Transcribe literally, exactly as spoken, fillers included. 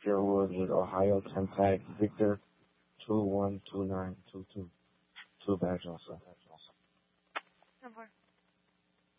Sherwood with Ohio, ten tag Victor two one two nine two two. Two bags also.